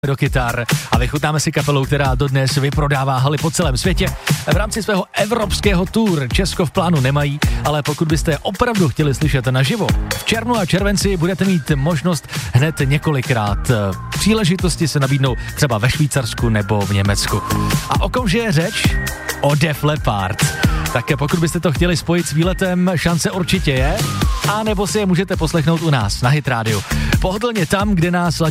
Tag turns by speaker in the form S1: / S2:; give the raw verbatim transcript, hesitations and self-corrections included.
S1: do kytar a vychutnáme si kapelu, která dodnes vyprodává haly po celém světě. V rámci svého evropského tour Česko v plánu nemají, ale pokud byste opravdu chtěli slyšet naživo, v červnu a červenci budete mít možnost hned několikrát. Příležitosti se nabídnou třeba ve Švýcarsku nebo v Německu. A o komže je řeč? O Def Leppard. Tak pokud byste to chtěli spojit s výletem, šance určitě je, a nebo si je můžete poslechnout u nás na Hit Radio. Pohodlně tam, kde nás